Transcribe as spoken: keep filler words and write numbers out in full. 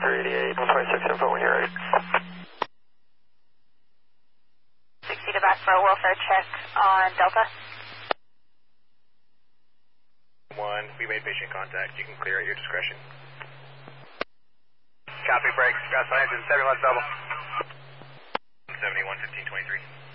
three eighty-eight, one twenty-six info when you're ready. sixty to back for a welfare check on Delta. One, we made patient contact. You can clear at your discretion. Copy, brakes. Got some engine, seventy-one double. seventy-one, fifteen twenty-three.